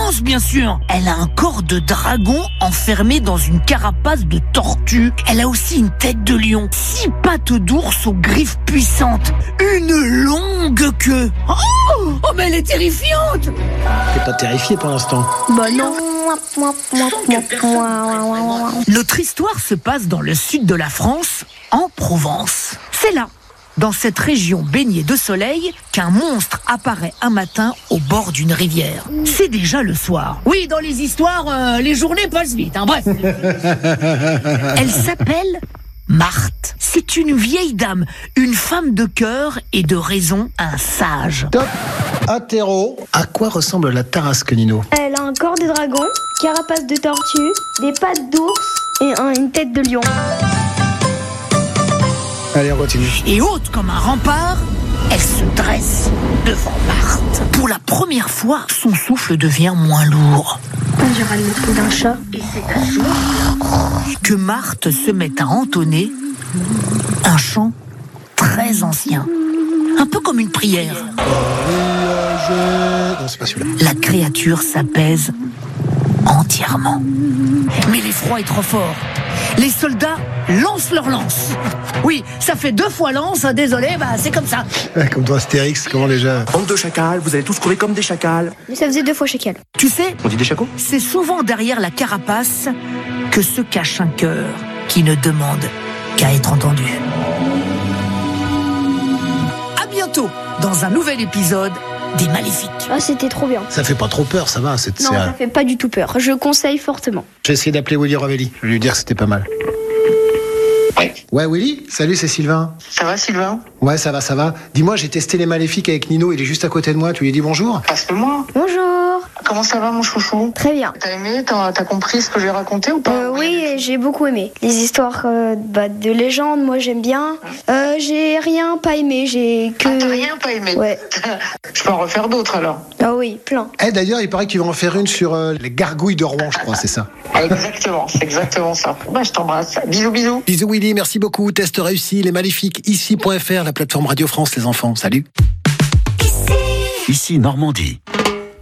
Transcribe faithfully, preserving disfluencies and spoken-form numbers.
France, bien sûr. Elle a un corps de dragon enfermé dans une carapace de tortue. Elle a aussi une tête de lion, six pattes d'ours aux griffes puissantes, une longue queue. Oh, oh mais elle est terrifiante. T'es pas terrifié pour l'instant? Bah non. Notre histoire se passe dans le sud de la France, en Provence. C'est là, dans cette région baignée de soleil, qu'un monstre apparaît un matin au bord d'une rivière. C'est déjà le soir. Oui, dans les histoires, euh, les journées passent vite, hein, bref. Elle s'appelle Marthe. C'est une vieille dame, une femme de cœur et de raison, un sage. Top Interro. À quoi ressemble la tarasque, Nino? Elle a un corps de dragon, carapace de tortue, des pattes d'ours et un, une tête de lion. Allez, on continue. Et haute comme un rempart, elle se dresse devant Marthe. Pour la première fois, son souffle devient moins lourd. On dirait le trou d'un chat. Et c'est à ce moment-là que Marthe se met à entonner un chant très ancien. Un peu comme une prière. Non, c'est pas celui-là. La créature s'apaise entièrement. Mais l'effroi est trop fort. Les soldats lancent leur lance. Oui, ça fait deux fois lance, désolé, bah c'est comme ça. Comme dans Astérix, comment déjà? Bande de chacals, vous allez tous courir comme des chacals. Mais ça faisait deux fois chacal. Tu sais, On dit des chacos? c'est souvent derrière la carapace que se cache un cœur qui ne demande qu'à être entendu. À bientôt dans un nouvel épisode des Maléfiques. Ah, c'était trop bien. Ça fait pas trop peur, ça va. C'est, Non, c'est, ça fait pas du tout peur. Je conseille fortement. Je vais essayer d'appeler Willy Ravelli. Je vais lui dire que c'était pas mal. Ouais. Ouais, Willy? Salut, c'est Sylvain. Ça va, Sylvain? Ouais, ça va, ça va. Dis-moi, j'ai testé les Maléfiques avec Nino, il est juste à côté de moi. Tu lui dis bonjour? Passe-le-moi. Bonjour. Comment ça va, mon chouchou? Très bien. T'as aimé? T'as, t'as compris ce que j'ai raconté ou pas? Euh, oui, j'ai beaucoup aimé. Les histoires euh, bah, de légendes, moi j'aime bien. Euh, j'ai rien pas aimé, j'ai que... Ah, t'as rien pas aimé? Ouais. Je peux en refaire d'autres, alors? Ah oui, plein. Eh, d'ailleurs, il paraît que tu vas en faire une sur euh, les gargouilles de Rouen, je crois, c'est ça. Exactement, c'est exactement ça. Bah, je t'embrasse. Bisous, bisous. Bisous, Willy, merci beaucoup. Test réussi, les Maléfiques, ici point f r, la plateforme Radio France, les enfants. Salut. Ici Normandie.